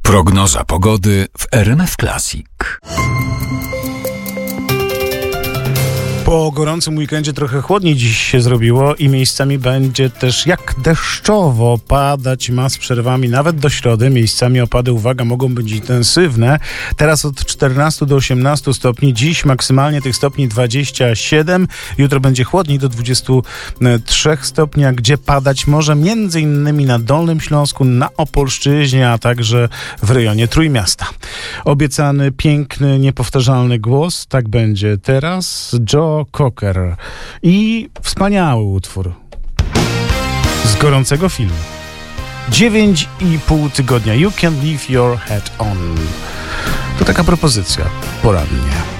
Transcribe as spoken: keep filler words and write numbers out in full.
Prognoza pogody w R M F Classic. Po gorącym weekendzie trochę chłodniej dziś się zrobiło i miejscami będzie też jak deszczowo padać ma z przerwami nawet do środy. Miejscami opady, uwaga, mogą być intensywne. Teraz od czternastu do osiemnastu stopni. Dziś maksymalnie tych stopni dwadzieścia siedem. Jutro będzie chłodniej do dwudziestu trzech stopni, a gdzie padać może między innymi na Dolnym Śląsku, na Opolszczyźnie, a także w rejonie Trójmiasta. Obiecany piękny, niepowtarzalny głos. Tak będzie teraz. Joe Cocker i wspaniały utwór z gorącego filmu. Dziewięć i pół tygodnia. You can leave your head on. To taka propozycja porannie.